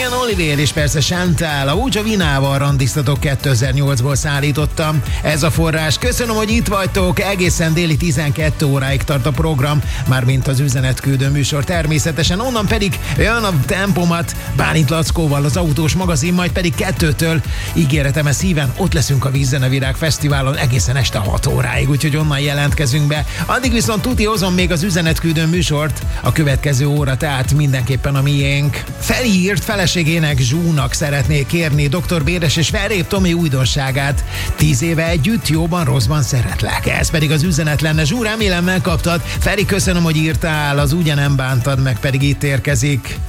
Ian Oliver és persze Chantal, a Uja Vinával randiztatok 2008-ból szállítottam. Ez a forrás. Köszönöm, hogy itt vagytok. Egészen déli 12 óráig tart a program, mármint az üzenetküldő műsor természetesen. Onnan pedig jön a tempomat Bálint Lackóval, az Autós magazin, majd pedig 2-től ígéretem szíven ott leszünk a Vízzenevirág Fesztiválon egészen este 6 óráig, úgyhogy onnan jelentkezünk be. Addig viszont tuti hozom még az üzenetküldő műsort, a következő óra tehát mindenképpen a miénk. Feri írt, feleségének, Zsúnak szeretné kérni Dr. Béres és Verép Tomi újdonságát. 10 éve együtt, jóban, rosszban szeretlek. Ez pedig az üzenet lenne. Zsú, remélem megkaptad. Feri, köszönöm, hogy írtál, az ugye nem bántad meg, pedig itt érkezik.